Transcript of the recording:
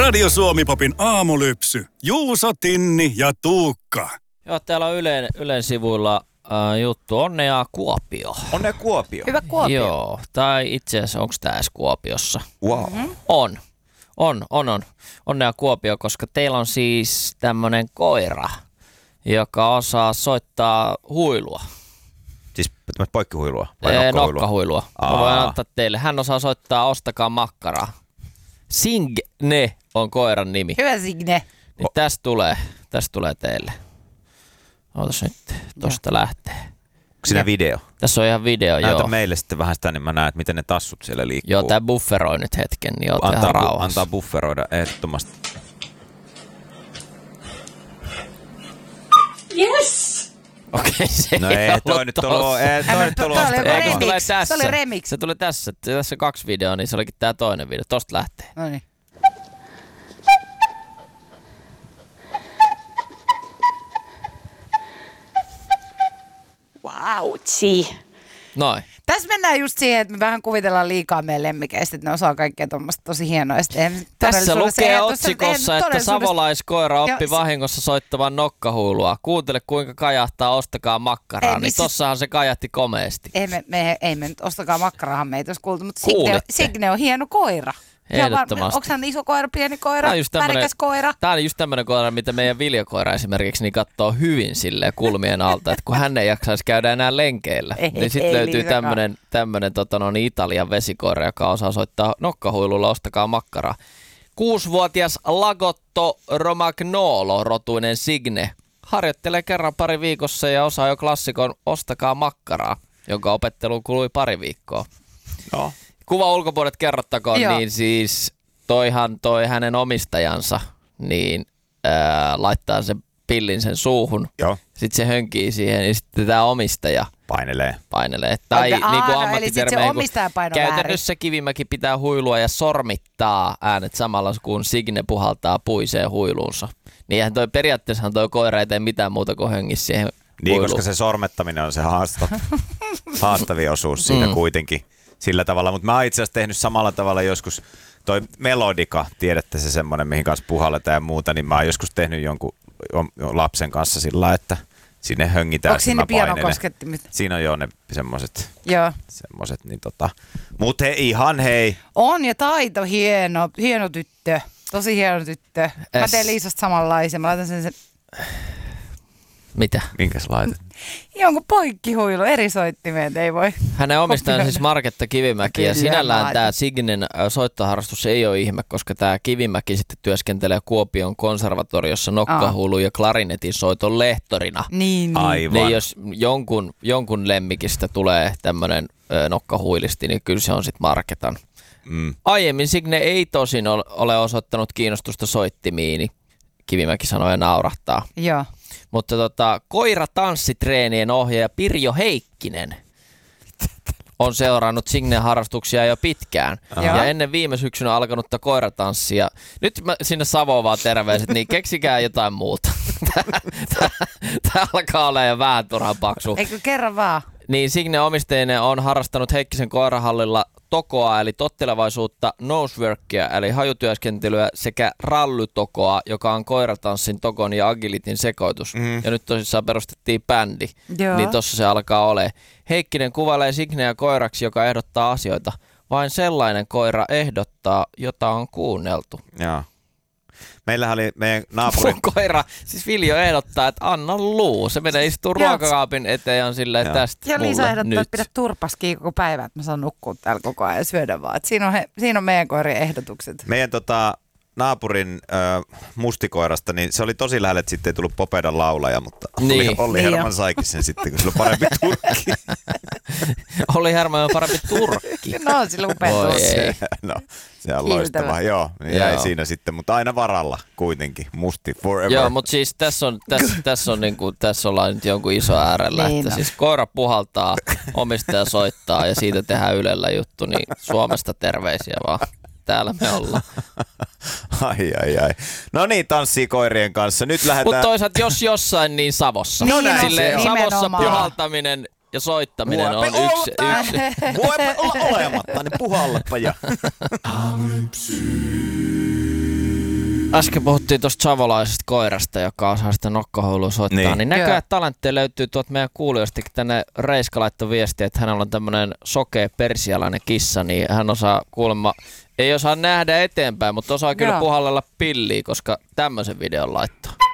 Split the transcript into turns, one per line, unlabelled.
Radio Suomi-popin aamulypsy. Juuso, Tinni ja Tuukka.
Joo, täällä on Ylen sivuilla juttu. Onnea Kuopio.
Onnea Kuopio.
Hyvä Kuopio.
Joo, tai itse asiassa onko tää edes Kuopiossa?
Wow.
Mm-hmm. On. Onnea Kuopio, koska teillä on siis tämmönen koira, joka osaa soittaa huilua.
Siis poikkihuilua vai
nokkahuilua? Mä voin antaa teille. Hän osaa soittaa Ostakaa makkaraa. Signe on koiran nimi.
Hyvä Signe.
Niin tästä tulee teille. Ootas nyt, tosta lähtee.
Onko siinä video?
Tässä on ihan video,
Näytä
joo.
meille sitten vähän sitä, niin mä näen, että miten ne tassut siellä liikkuu.
Joo, tää bufferoi nyt hetken, niin oot ihan rauhassa.
Antaa bufferoida ehdottomasti.
Yes!
Okei, se
no ei toi nyt tullut.
Se oli remix.
Se tuli tässä. Tässä on 2 videoa, niin se olikin tää toinen video. Tosta lähtee.
No niin. Vautsi.
Noin.
Tässä mennään just siihen, että me vähän kuvitellaan liikaa meidän lemmikeistä, että ne osaa kaikkea tuommoista tosi hienoa.
Tässä lukee otsikossa, että savolaiskoira oppi vahingossa soittavan nokkahuilua. Kuuntele kuinka kajahtaa, ostakaa makkaraa. Niin tossahan se kajahti komeesti.
Ei me nyt ostakaa makkarahan meitä olisi kuultu, mutta Signe on hieno koira.
Ehdottomasti.
Onko hän iso koira, pieni koira, värikäs koira?
Tämä on just tämmöinen koira, mitä meidän Vilja-koira esimerkiksi niin katsoo hyvin silleen kulmien alta, että kun hän ei jaksaisi käydä enää lenkeillä, niin sitten löytyy tämmöinen Italian vesikoira, joka osaa soittaa nokkahuilulla, ostakaa makkaraa. 6-vuotias Lagotto Romagnolo-rotuinen Signe harjoittelee kerran pari viikossa ja osaa jo klassikon ostakaa makkaraa, jonka opetteluun kului pari viikkoa.
No.
Kuva ulkopuolet kerrottakoon, niin siis toi hänen omistajansa, niin laittaa sen pillin sen suuhun.
Joo.
Sitten se hönkii siihen, ja sitten tämä omistaja painelee. Tai niin kuin ammattitermeen, käytännössä Kivimäki pitää huilua ja sormittaa äänet samalla, kun Signe puhaltaa puiseen huiluunsa. Niin periaatteessahan toi koira ei tee mitään muuta kuin höngisi siihen huiluun.
Niin, koska se sormettaminen on se haastavin osuus siinä kuitenkin. Sillä tavalla, mutta mä oon itse asiassa tehnyt samalla tavalla joskus, toi melodika, tiedätte se semmoinen, mihin kanssa puhalletaan ja muuta, niin mä oon joskus tehnyt jonkun lapsen kanssa sillä, että sinne höngitään.
Onko siinä pianokoskettimet?
Siinä on jo ne semmoiset, niin mut hei.
On ja taito, hieno tyttö, tosi hieno tyttö. Mä teen Liisasta samanlaisen, mä laitan sen.
Mitä?
Minkäs laitat?
Jonkun poikkihuilu, eri soittimet, ei voi.
Hänen omistajansa siis Marketta Kivimäki ja sinällään tämä Signen soittoharrastus ei ole ihme, koska tämä Kivimäki sitten työskentelee Kuopion konservatoriossa nokkahuilun ja klarinetin soiton lehtorina.
Niin.
Aivan.
Niin jos jonkun lemmikistä tulee tämmöinen nokkahuilisti, niin kyllä se on sitten Marketan. Aiemmin Signe ei tosin ole osoittanut kiinnostusta soittimiin, Kivimäki sanoi ja naurahtaa.
Joo.
Mutta koiratanssitreenien ohjaaja Pirjo Heikkinen on seurannut Signen harrastuksia jo pitkään. Ja ennen viime syksynä alkanutta koiratanssia. Nyt sinne Savoon vaan terveiset, niin keksikää jotain muuta. Tämä alkaa olla jo vähän turhan paksu.
Eikö kerran vaan?
Niin Signe omistajinen on harrastanut Heikkisen koirahallilla tokoa eli tottelevaisuutta, noseworkia eli hajutyöskentelyä sekä rallytokoa, joka on koiratanssin, tokon ja agilitin sekoitus. Ja nyt tosissaan perustettiin bändi, niin tossa se alkaa olemaan. Heikkinen kuvailee Signeä koiraksi, joka ehdottaa asioita. Vain sellainen koira ehdottaa, jota on kuunneltu.
Joo. Meillähän oli meidän naapurin
koira, siis Viljo ehdottaa, että anna luu. Se menee istuu ruokakaapin eteen ja on silleen tästä
ja Liisa ehdottaa,
nyt.
Että pidä turpaskiin koko päivä, että mä saan nukkua täällä koko ajan ja syödä vaan. Siinä on meidän koirien ehdotukset.
Meidän naapurin mustikoirasta, niin se oli tosi lähellä, että sitten ei tullut Popedan laulaja, mutta Olli Herman saikin sen sitten, kun sillä on parempi turkki.
Olli Herman on parempi turkki.
No, sillä upea turkki.
No, se on loistavaa. Joo, jäi siinä sitten, mutta aina varalla kuitenkin. Musti forever.
Joo, mutta siis tässä ollaan nyt jonkun iso äärellä. Niin että siis koira puhaltaa, omistaja soittaa ja siitä tehdään Ylellä juttu, niin Suomesta terveisiä vaan. Täällä me ollaan.
Ai. No niin, tanssii koirien kanssa. Nyt lähdetään.
Mutta toisaalta jos jossain, niin Savossa.
No
silleen, Savossa puhaltaminen ja soittaminen on yksi.
Voipa olla olematta, niin puhallepa ja.
Äsken puhuttiin tuosta savolaisesta koirasta, joka osaa sitä nokkahoulua soittaa. Niin näköjään talentteja löytyy tuolta meidän kuulijoistakin. Tänne Reiska laittoi viestiä, että hänellä on tämmöinen sokea persialainen kissa, niin hän osaa kuulemma, ei osaa nähdä eteenpäin, mutta osaa kyllä puhallella pilliä, koska tämmöisen videon laittaa.